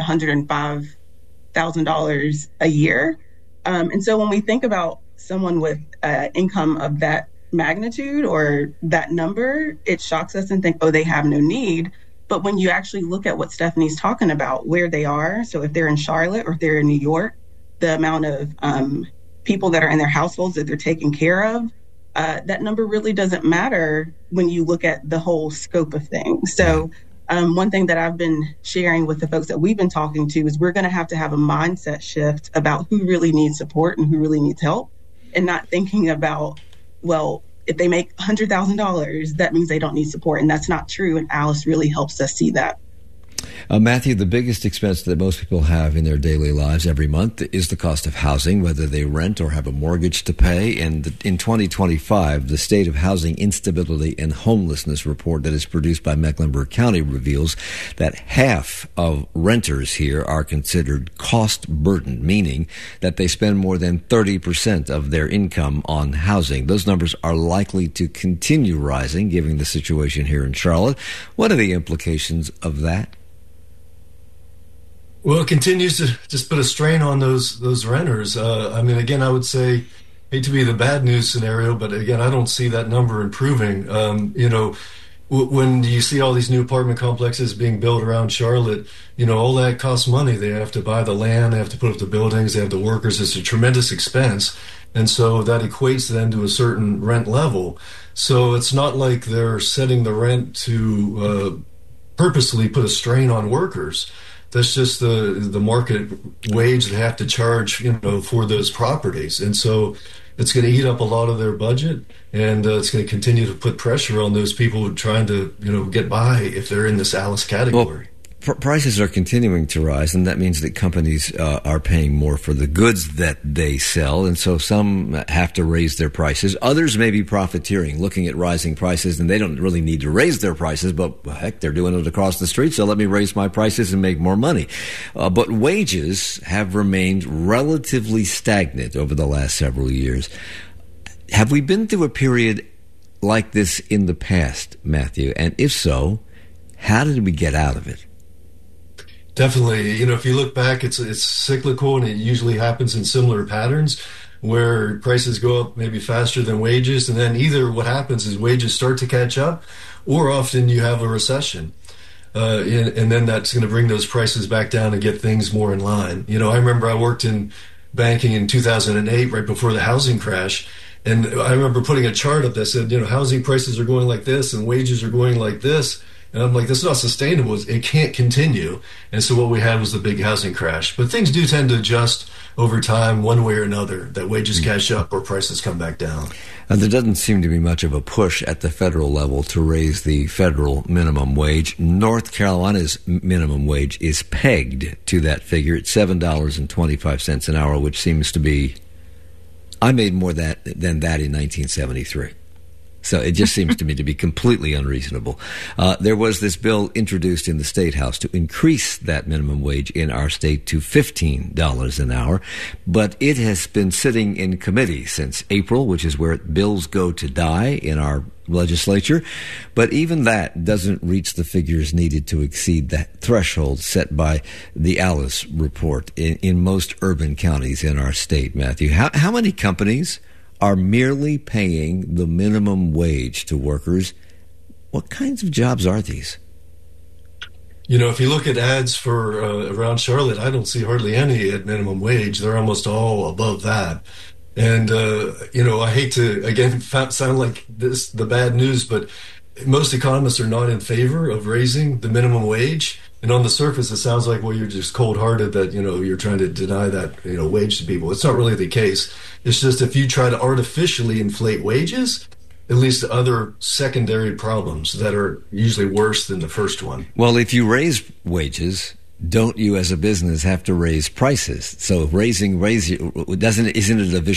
$105,000 a year. And so when we think about someone with income of that magnitude or that number, it shocks us and think, oh, they have no need. But when you actually look at what Stephanie's talking about, where they are, so if they're in Charlotte or if they're in New York, the amount of people that are in their households that they're taking care of, that number really doesn't matter when you look at the whole scope of things. So one thing that I've been sharing with the folks that we've been talking to is we're going to have a mindset shift about who really needs support and who really needs help, and not thinking about, well, if they make $100,000, that means they don't need support. And that's not true. And Alice really helps us see that. Matthew, the biggest expense that most people have in their daily lives every month is the cost of housing, whether they rent or have a mortgage to pay. And in 2025, the State of Housing Instability and Homelessness report that is produced by Mecklenburg County reveals that half of renters here are considered cost burdened, meaning that they spend more than 30% of their income on housing. Those numbers are likely to continue rising, given the situation here in Charlotte. What are the implications of that? Well, it continues to just put a strain on those renters. I mean, again, I would say, hate to be the bad news scenario, but again, I don't see that number improving. When you see all these new apartment complexes being built around Charlotte, all that costs money. They have to buy the land, they have to put up the buildings, they have the workers. It's a tremendous expense. And so that equates then to a certain rent level. So it's not like they're setting the rent to purposely put a strain on workers. That's just the market wage they have to charge, for those properties. And so it's going to eat up a lot of their budget, and it's going to continue to put pressure on those people trying to, get by if they're in this Alice category. Well, prices are continuing to rise, and that means that companies are paying more for the goods that they sell, and so some have to raise their prices. Others may be profiteering, looking at rising prices, and they don't really need to raise their prices, but heck, they're doing it across the street, so let me raise my prices and make more money. But wages have remained relatively stagnant over the last several years. Have we been through a period like this in the past, Matthew? And if so, how did we get out of it? Definitely. If you look back, it's cyclical, and it usually happens in similar patterns where prices go up maybe faster than wages. And then either what happens is wages start to catch up, or often you have a recession. And then that's going to bring those prices back down and get things more in line. I remember I worked in banking in 2008, right before the housing crash. And I remember putting a chart up that said, housing prices are going like this and wages are going like this. And I'm like, this is not sustainable. It can't continue. And so what we had was the big housing crash. But things do tend to adjust over time, one way or another, that wages catch up or prices come back down. There doesn't seem to be much of a push at the federal level to raise the federal minimum wage. North Carolina's minimum wage is pegged to that figure at $7.25 an hour, which seems to be, I made more than that in 1973. So it just seems to me to be completely unreasonable. There was this bill introduced in the State House to increase that minimum wage in our state to $15 an hour, but it has been sitting in committee since April, which is where bills go to die in our legislature. But even that doesn't reach the figures needed to exceed that threshold set by the Alice report in most urban counties in our state, Matthew. How many companies are merely paying the minimum wage to workers? What kinds of jobs are these? You know, if you look at ads for around Charlotte, I don't see hardly any at minimum wage. They're almost all above that. And, you know, I hate to, again, sound like the bad news, but most economists are not in favor of raising the minimum wage. And on the surface, it sounds like, well, you're just cold-hearted that, you know, you're trying to deny that, you know, wage to people. It's not really the case. It's just if you try to artificially inflate wages, it leads to other secondary problems that are usually worse than the first one. Well, if you raise wages, don't you as a business have to raise prices? So isn't it a vicious